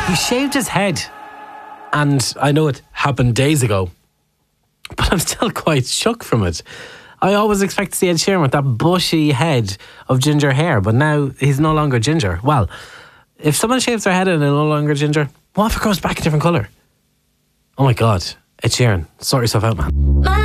He shaved his head. And I know it happened days ago, but I'm still quite shook from it. I always expect to see Ed Sheeran with that bushy head of ginger hair, but now he's no longer ginger. Well, if someone shaves their head and they're no longer ginger, what if it goes back a different colour? Oh my God, Ed Sheeran, sort yourself out, man.